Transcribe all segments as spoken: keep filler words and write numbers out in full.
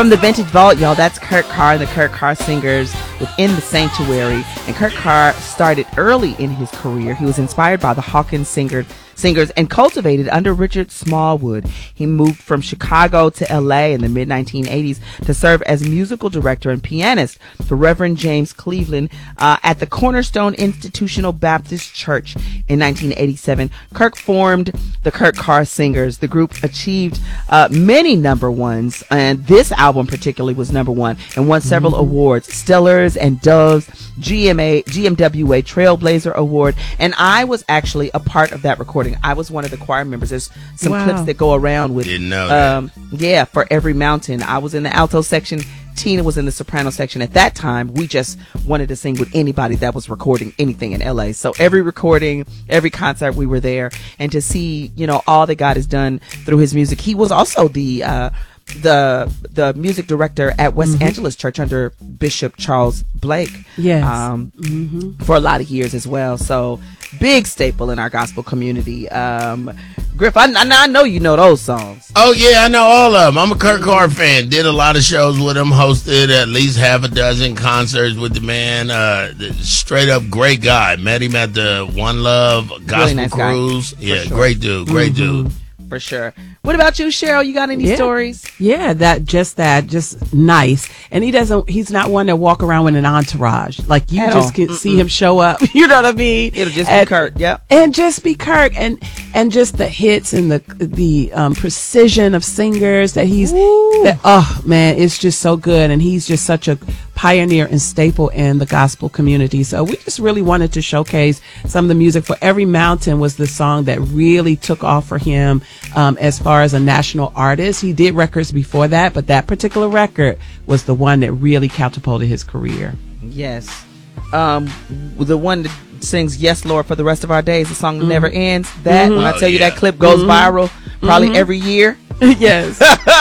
from the Vintage Vault, y'all. That's Kurt Carr and the Kurt Carr Singers within the Sanctuary. And Kurt Carr started early in his career. He was inspired by the Hawkins singer, singers and cultivated under Richard Smallwood. He moved from Chicago to L A in the mid nineteen eighties to serve as musical director and pianist for Reverend James Cleveland uh, at the Cornerstone Institutional Baptist Church in nineteen eighty-seven. Kirk formed the Kurt Carr Singers. The group achieved uh, many number ones, and this album particularly was number one and won several mm-hmm. awards: Stellars and Doves, G M A, G M W A Trailblazer Award. And I was actually a part of that recording. I was one of the choir members. There's some wow. clips that go around with, Didn't know that. Um, yeah, for Every Mountain. I was in the alto section. Tina was in the soprano section. At that time, we just wanted to sing with anybody that was recording anything in L A. So every recording, every concert, we were there. And to see, you know, all that God has done through his music. He was also the, uh, the the music director at West mm-hmm. Angeles Church under Bishop Charles Blake. Yes. Um, mm-hmm. for a lot of years as well. So big staple in our gospel community. Um, Griff, I, I know you know those songs. Oh yeah, I know all of them. I'm a Kurt Carr fan. Did a lot of shows with him. Hosted at least half a dozen concerts with the man. Uh, straight up great guy. Met him at the One Love Gospel really nice Cruise. Guy. Yeah, sure. great dude. Great mm-hmm. dude. For sure. What about you, Cheryl? You got any yeah. stories? Yeah, that just that, just nice. And he doesn't. He's not one to walk around with an entourage. Like you At just all. can Mm-mm. see him show up. You know what I mean? It'll just and, be Kurt. Yep. And just be Kurt, and and just the hits and the the um, precision of singers that he's. That, oh man, it's just so good, and he's just such a pioneer and staple in the gospel community. So we just really wanted to showcase some of the music. For Every Mountain was the song that really took off for him um, as far as a national artist. He did records before that, but that particular record was the one that really catapulted his career. Yes. Um, the one that sings Yes, Lord, for the rest of our days, the song that mm-hmm. never ends. That, mm-hmm. when I Oh, tell you yeah. that clip goes mm-hmm. viral probably mm-hmm. every year. Yes.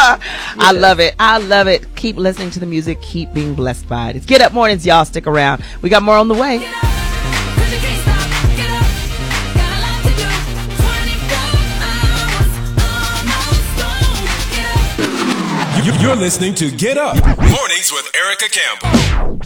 I love it. I love it. Keep listening to the music. Keep being blessed by it. It's Get Up Mornings, y'all. Stick around. We got more on the way. You're listening to Get Up Mornings with Erica Campbell.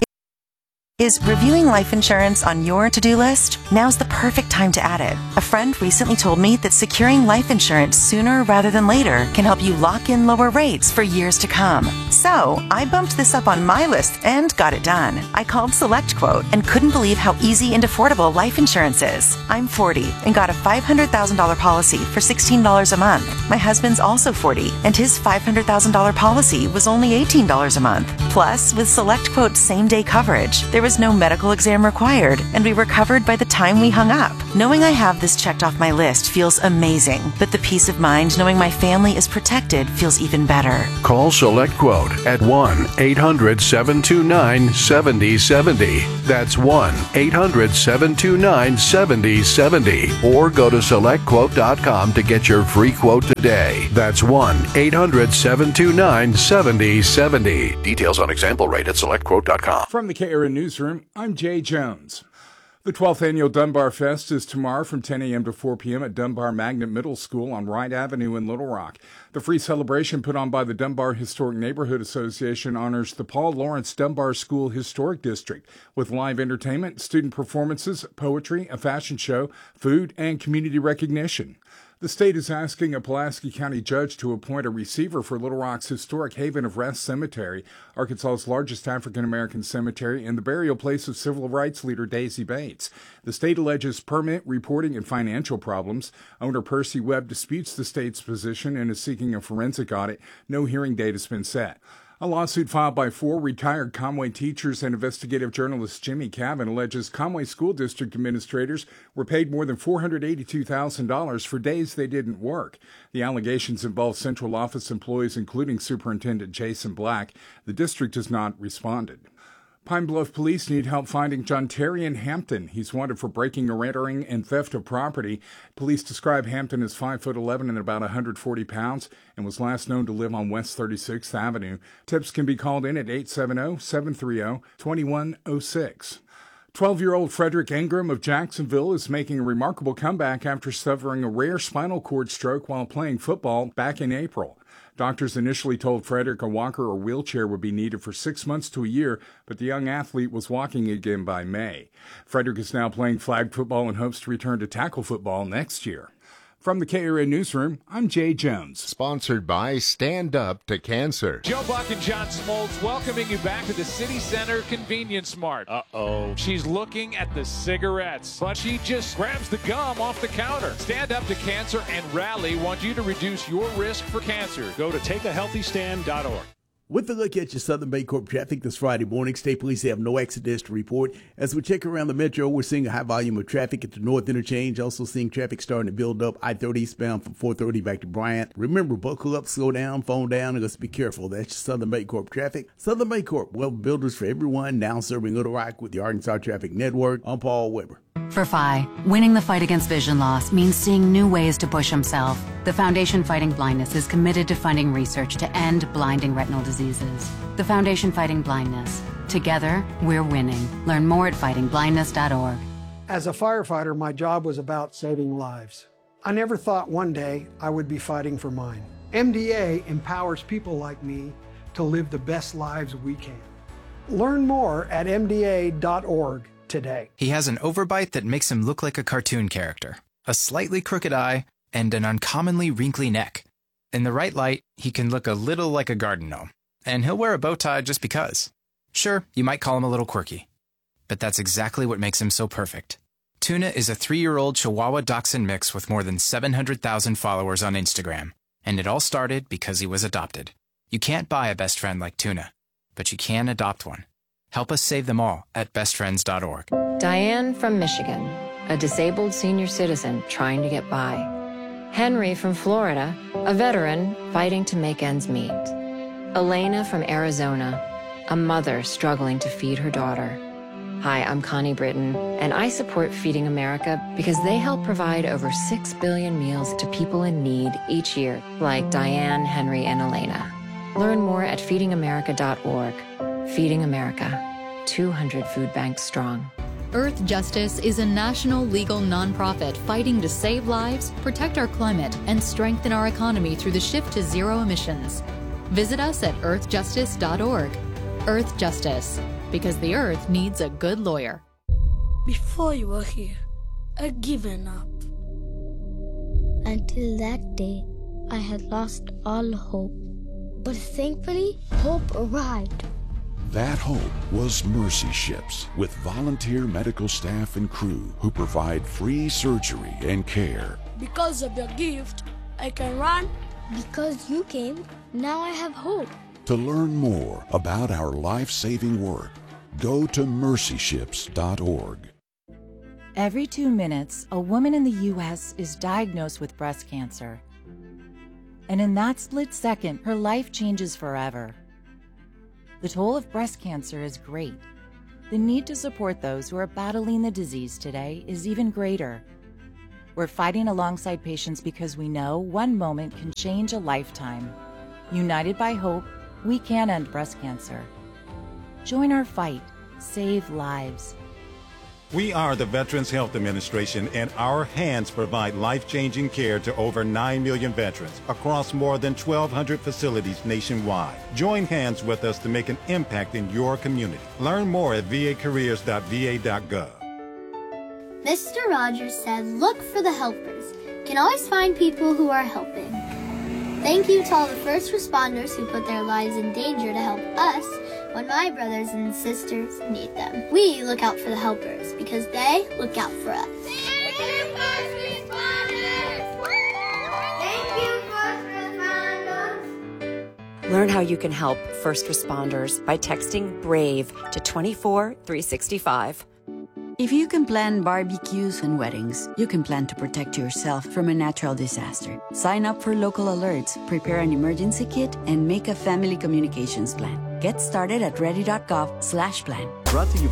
Is reviewing life insurance on your to-do list? Now's the perfect time to add it. A friend recently told me that securing life insurance sooner rather than later can help you lock in lower rates for years to come. So, I bumped this up on my list and got it done. I called SelectQuote and couldn't believe how easy and affordable life insurance is. I'm forty and got a five hundred thousand dollars policy for sixteen dollars a month. My husband's also forty and his five hundred thousand dollars policy was only eighteen dollars a month. Plus, with SelectQuote's same-day coverage, there was no medical exam required, and we were covered by the time we hung up. Knowing I have this checked off my list feels amazing, but the peace of mind knowing my family is protected feels even better. Call SelectQuote at one eight hundred seven two nine seven zero seven zero. That's one eight hundred seven two nine seven zero seven zero. Or go to select quote dot com to get your free quote today. That's one eight hundred seven two nine seven zero seven zero. Details on example rate at select quote dot com. From the K R N Newsroom, I'm Jay Jones. The twelfth Annual Dunbar Fest is tomorrow from ten a.m. to four p.m. at Dunbar Magnet Middle School on Wright Avenue in Little Rock. The free celebration put on by the Dunbar Historic Neighborhood Association honors the Paul Lawrence Dunbar School Historic District with live entertainment, student performances, poetry, a fashion show, food, and community recognition. The state is asking a Pulaski County judge to appoint a receiver for Little Rock's historic Haven of Rest Cemetery, Arkansas's largest African-American cemetery, and the burial place of civil rights leader Daisy Bates. The state alleges permit, reporting, and financial problems. Owner Percy Webb disputes the state's position and is seeking a forensic audit. No hearing date has been set. A lawsuit filed by four retired Conway teachers and investigative journalist Jimmy Cavan alleges Conway School District administrators were paid more than four hundred eighty-two thousand dollars for days they didn't work. The allegations involve central office employees, including Superintendent Jason Black. The district has not responded. Pine Bluff police need help finding John Terrian Hampton. He's wanted for breaking or entering and theft of property. Police describe Hampton as five foot eleven and about one hundred forty pounds and was last known to live on West thirty-sixth Avenue. Tips can be called in at eight seven zero, seven three zero, two one zero six. twelve-year-old Frederick Ingram of Jacksonville is making a remarkable comeback after suffering a rare spinal cord stroke while playing football back in April. Doctors initially told Frederick a walker or wheelchair would be needed for six months to a year, but the young athlete was walking again by May. Frederick is now playing flag football and hopes to return to tackle football next year. From the K R N Newsroom, I'm Jay Jones. Sponsored by Stand Up to Cancer. Joe Buck and John Smoltz welcoming you back to the City Center Convenience Mart. Uh-oh. She's looking at the cigarettes, but she just grabs the gum off the counter. Stand Up to Cancer and Rally want you to reduce your risk for cancer. Go to take a healthy stand dot org. With a look at your Southern Baycorp traffic this Friday morning, State Police have no accidents to report. As we check around the metro, we're seeing a high volume of traffic at the North Interchange. Also seeing traffic starting to build up I thirty eastbound from four thirty back to Bryant. Remember, buckle up, slow down, phone down, and let's be careful. That's your Southern Baycorp traffic. Southern Baycorp, well, builders for everyone, now serving Little Rock with the Arkansas Traffic Network. I'm Paul Weber. For F I, winning the fight against vision loss means seeing new ways to push himself. The Foundation Fighting Blindness is committed to funding research to end blinding retinal diseases. The Foundation Fighting Blindness. Together, we're winning. Learn more at fighting blindness dot org. As a firefighter, my job was about saving lives. I never thought one day I would be fighting for mine. M D A empowers people like me to live the best lives we can. Learn more at M D A dot org. Today. He has an overbite that makes him look like a cartoon character, a slightly crooked eye, and an uncommonly wrinkly neck. In the right light, he can look a little like a garden gnome, and he'll wear a bow tie just because. Sure, you might call him a little quirky, but that's exactly what makes him so perfect. Tuna is a three-year-old Chihuahua Dachshund mix with more than seven hundred thousand followers on Instagram, and it all started because he was adopted. You can't buy a best friend like Tuna, but you can adopt one. Help us save them all at best friends dot org. Diane from Michigan, a disabled senior citizen trying to get by. Henry from Florida, a veteran fighting to make ends meet. Elena from Arizona, a mother struggling to feed her daughter. Hi, I'm Connie Britton, and I support Feeding America because they help provide over six billion meals to people in need each year, like Diane, Henry, and Elena. Learn more at feeding america dot org. Feeding America, two hundred food banks strong. Earth Justice is a national legal nonprofit fighting to save lives, protect our climate, and strengthen our economy through the shift to zero emissions. Visit us at earth justice dot org. Earth Justice, because the earth needs a good lawyer. Before you were here, I'd given up. Until that day, I had lost all hope. But thankfully, hope arrived. That hope was Mercy Ships, with volunteer medical staff and crew who provide free surgery and care. Because of your gift, I can run. Because you came, now I have hope. To learn more about our life-saving work, go to mercy ships dot org. Every two minutes, a woman in the U S is diagnosed with breast cancer. And in that split second, her life changes forever. The toll of breast cancer is great. The need to support those who are battling the disease today is even greater. We're fighting alongside patients because we know one moment can change a lifetime. United by hope, we can end breast cancer. Join our fight. Save lives. We are the Veterans Health Administration, and our hands provide life-changing care to over nine million veterans across more than twelve hundred facilities nationwide. Join hands with us to make an impact in your community. Learn more at v a careers dot v a dot gov. Mister Rogers said, look for the helpers. You can always find people who are helping. Thank you to all the first responders who put their lives in danger to help us when my brothers and sisters need them. We look out for the helpers because they look out for us. Thank you, first responders! Thank you, first responders! Learn how you can help first responders by texting BRAVE to twenty-four three sixty-five. If you can plan barbecues and weddings, you can plan to protect yourself from a natural disaster. Sign up for local alerts, prepare an emergency kit, and make a family communications plan. Get started at ready dot gov slash plan. Brought to you by